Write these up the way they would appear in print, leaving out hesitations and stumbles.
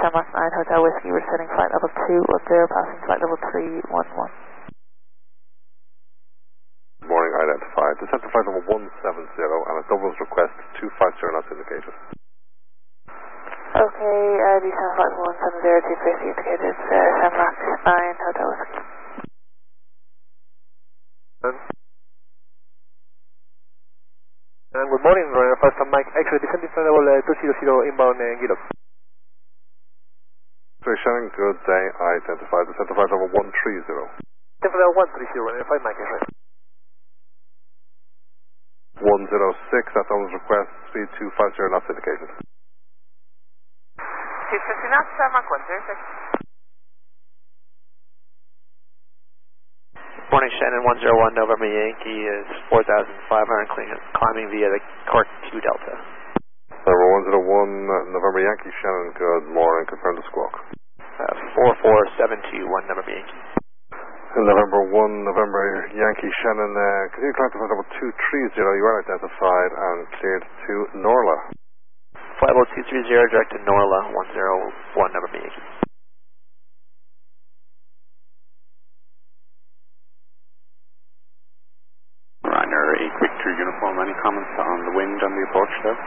Mark 9 Hotel Whiskey, we're setting flight level 210, passing flight level 311. Morning, identified. Descent to flight level 170 and a doubles request 250 knots indicated. Okay, descent flight level 170, 250 indicated, Mark 9 Hotel Whiskey. Good morning, Royal First Mike. Actually, descending flight level 200 inbound Gidok. Shannon, good day, identified. Descent to flight level 130. Descent level 130, Royal 5 Mike. 106, that doubles request, speed 250 knots indicated. 250 knots, Mark 106. Morning, Shannon 101 November Yankee is 4,500 climbing via the Cork 2 Delta. Number 101 November Yankee, Shannon, good morning, confirm the squawk. 44721 November Yankee. November 1 November Yankee, Shannon, continue climb to flight level 230, you are identified and cleared to Norla. Flight level 230 direct to Norla 101 November Yankee. Ryanair 8 Victor uniform, any comments on the wind on the approach there?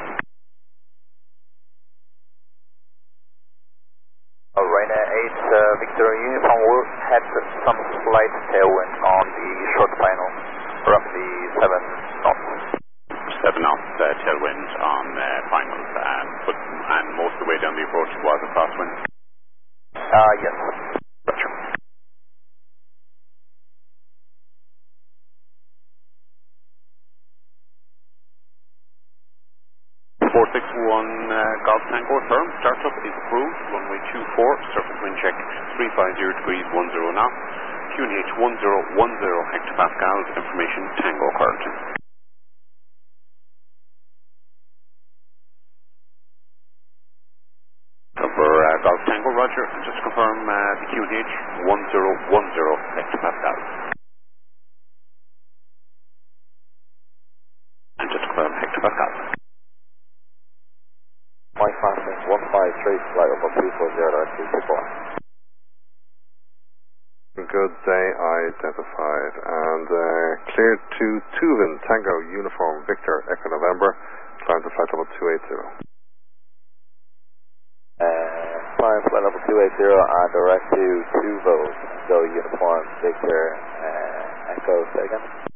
Ryanair 8 Victor uniform will have some slight tailwind on the short final, roughly 7 knots. 7 knots tailwind on finals, and most of the way down the approach was a crosswind? Yes. Roger. 461 Golf Tango firm, startup is approved, runway 24, surface wind check 350 degrees 10 knots, QNH 1010 hectopascals, information Tango Carlton. Over Golf Tango, Roger, and just confirm the QNH 1010 hectopascals. And just confirm hectopascals. Mike Francis 153, flight over 240, 324. Good day, identified and cleared to Tuvin, Tango uniform Victor Echo November, climb to flight level 280. Climb flight level 280 and direct to Tuvo, Go uniform Victor Echo, say again.